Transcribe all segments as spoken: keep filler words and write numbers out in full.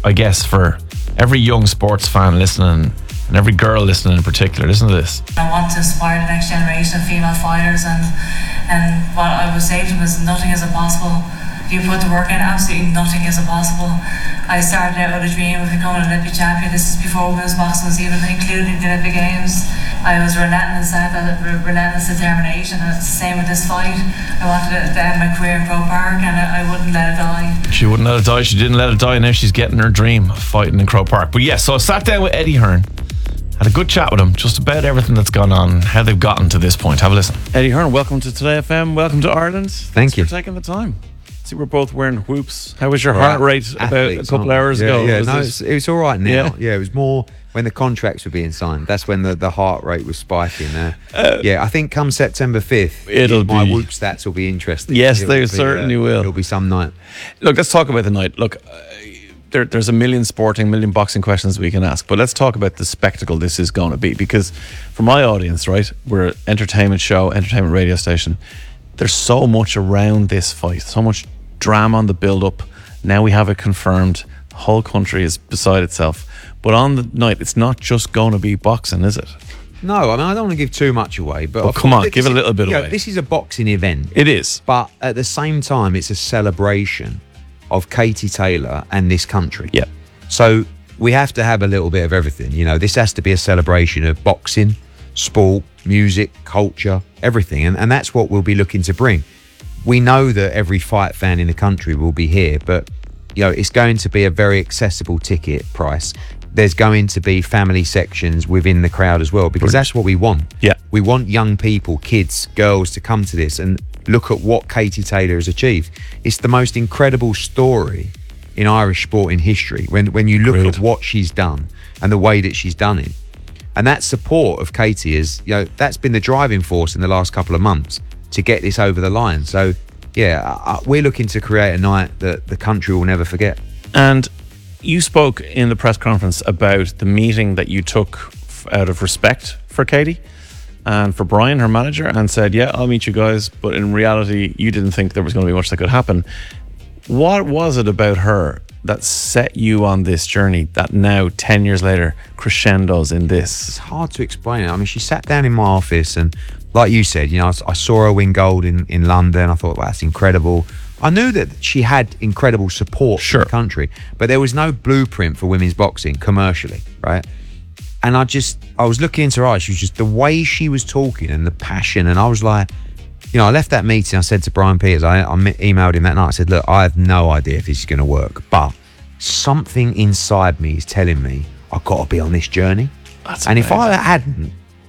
I guess, for every young sports fan listening, and every girl listening in particular, listen to this. I want to inspire the next generation of female fighters, and and what I would say to them is nothing is impossible. If you put the work in, absolutely nothing is impossible. I started out with a dream of becoming an Olympic champion. This is before women's boxing was even included in the Olympic Games. I was relentless, I had that relentless determination, and it's the same with this fight. I wanted to end my career in Croke Park, and I wouldn't let it die. She wouldn't let it die. She didn't let it die, and now she's getting her dream of fighting in Croke Park. But yes, so I sat down with Eddie Hearn, had a good chat with him just about everything that's gone on, how they've gotten to this point. Have a listen. Eddie Hearn, welcome to Today F M. Welcome to Ireland. Thank Thanks you for taking the time. See, we're both wearing whoops. How was your heart rate about athletes, a couple aren't hours we? ago? Yeah, yeah. Was no, this- it's, it was all right now. Yeah. Yeah. It was more when the contracts were being signed. That's when the, the heart rate was spiking. Uh, uh, yeah, I think come September fifth, It'll my be- whoop stats will be interesting. Yes, It'll they be, certainly uh, will. It'll be some night. Look, let's talk about the night. Look, uh, there, there's a million sporting, million boxing questions we can ask, but let's talk about the spectacle this is going to be, because for my audience, right, we're an entertainment show, entertainment radio station. There's so much around this fight, so much drama on the build-up. Now we have it confirmed. The whole country is beside itself. But on the night, it's not just going to be boxing, is it? No, I mean, I don't want to give too much away, but Well, I come thought on, this give a is- little bit you know, away. This is a boxing event. It is. But at the same time, it's a celebration of Katie Taylor and this country. Yeah. So we have to have a little bit of everything. You know, this has to be a celebration of boxing, sport, music, culture, everything. And, and that's what we'll be looking to bring. We know that every fight fan in the country will be here, but, you know, it's going to be a very accessible ticket price. There's going to be family sections within the crowd as well, because that's what we want. Yeah. We want young people, kids, girls to come to this and look at what Katie Taylor has achieved. It's the most incredible story in Irish sporting history when, when you look Agreed. at what she's done and the way that she's done it. And that support of Katie is, you know, that's been the driving force in the last couple of months to get this over the line. So, yeah, uh, we're looking to create a night that the country will never forget. And you spoke in the press conference about the meeting that you took f- out of respect for Katie and for Brian, her manager, and said, yeah, I'll meet you guys. But in reality, you didn't think there was going to be much that could happen. What was it about her that set you on this journey that now, ten years later, crescendos in It's this? hard to explain it. I mean, she sat down in my office and, like you said, you know, I, I saw her win gold in, in London. I thought, well, that's incredible. I knew that she had incredible support Sure. from the country, but there was no blueprint for women's boxing commercially, right? And I just, I was looking into her eyes. She was just, the way she was talking and the passion. And I was like, you know, I left that meeting. I said to Brian Peters, I, I emailed him that night. I said, look, I have no idea if this is going to work, but something inside me is telling me I've got to be on this journey. That's and if I amazing. hadn't,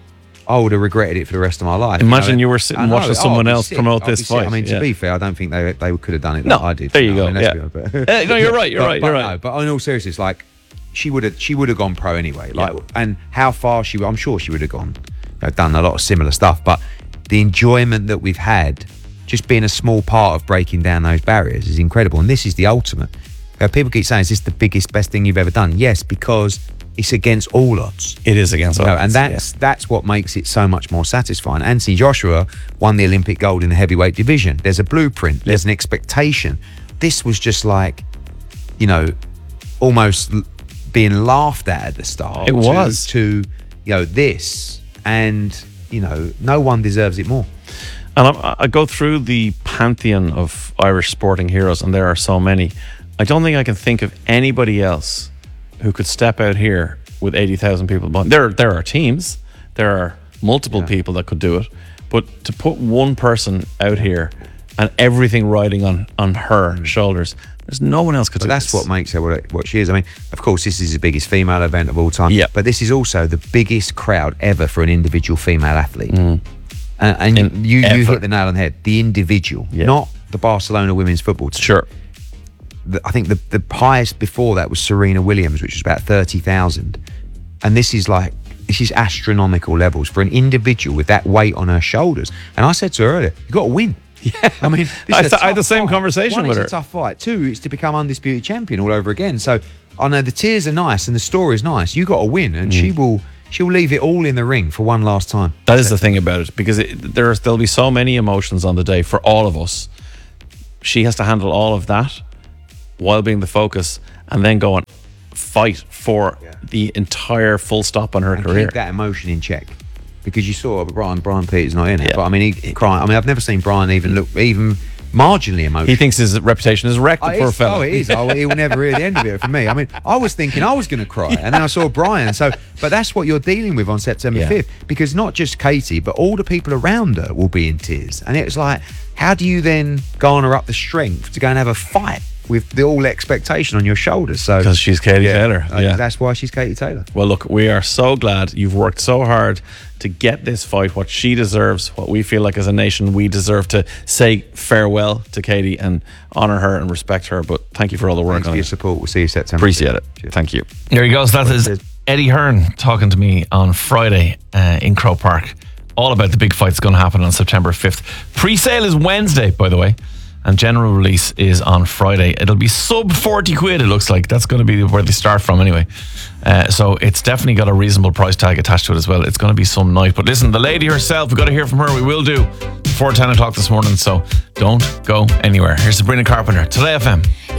I would have regretted it for the rest of my life. Imagine know? you were sitting I know. watching Oh, someone I'd be else sick. promote I'd be this sick. fight. I mean, to Yeah. be fair, I don't think they they could have done it No, like I did. there you know? go, I mean, let's yeah. be honest, but- Uh, no, you're right, you're but- right, but you're no, right. but in all seriousness, like she would have she would have gone pro anyway. Like, and how far she, I'm sure she would have gone, you know, done a lot of similar stuff. But the enjoyment that we've had, just being a small part of breaking down those barriers, is incredible. And this is the ultimate. Uh, people keep saying, "Is this the biggest, best thing you've ever done?" Yes, because it's against all odds. It is against You know, odds, and that's that's what makes it so much more satisfying. Anthony Joshua won the Olympic gold in the heavyweight division. There's a blueprint. There's an expectation. This was just like, you know, almost l- being laughed at at the start. It to- was. to, you know, this, and you know, no one deserves it more. And I, I go through the pantheon of Irish sporting heroes, and there are so many. I don't think I can think of anybody else who could step out here with eighty thousand people behind. There, there are teams, there are multiple Yeah. people that could do it, but to put one person out here and everything riding on on her shoulders, there's no one else could But do that's this. what makes her what, what she is. I mean, of course, this is the biggest female event of all time. Yeah. But this is also the biggest crowd ever for an individual female athlete. And, and And you, you ever. hit the nail on the head. The individual, Yeah. not the Barcelona women's football team. Sure. The, I think the, the highest before that was Serena Williams, which was about thirty thousand. And this is like, this is astronomical levels for an individual with that weight on her shoulders. And I said to her earlier, you've got to win. Yeah, I mean, this I is a th- I had the tough same fight. conversation One, with it's her. a tough fight. Two, it's to become undisputed champion all over again. So I know the tears are nice and the story is nice. You got to win, and she will. She'll leave it all in the ring for one last time. That is the thing about it, because it, there's there'll be so many emotions on the day for all of us. She has to handle all of that while being the focus, and then going, fight for Yeah. the entire full stop on her and career. keep that emotion in check. Because you saw Brian, Brian Peters not in it. Yeah. But I mean, he, he crying. I mean, I've never seen Brian even look even marginally emotional. He thinks his reputation is wrecked, the Oh, poor it's- fella. oh, it is. Oh, he will never hear the end of it for me. I mean, I was thinking I was going to cry, and then I saw Brian. So, but that's what you're dealing with on September Yeah. fifth, because not just Katie, but all the people around her will be in tears. And it's like, how do you then garner up the strength to go and have a fight with the all expectation on your shoulders? So, Because she's Katie Taylor. uh, Yeah. that's why she's Katie Taylor. Well, look, we are so glad you've worked so hard to get this fight, what she deserves, what we feel like as a nation we deserve to say farewell to Katie and honour her and respect her. But thank you for all the work Thanks for on your it. support. We'll see you September. Appreciate it. Cheers. Thank you. There he goes. That is Cheers. Eddie Hearn talking to me on Friday uh, in Croke Park. All about the big fight that's going to happen on September fifth. Pre-sale is Wednesday, by the way. And general release is on Friday. It'll be sub forty quid, it looks like. That's going to be where they start from anyway. Uh, so it's definitely got a reasonable price tag attached to it as well. It's going to be some night. But listen, the lady herself, we've got to hear from her. We will do before ten o'clock this morning. So don't go anywhere. Here's Sabrina Carpenter, Today F M.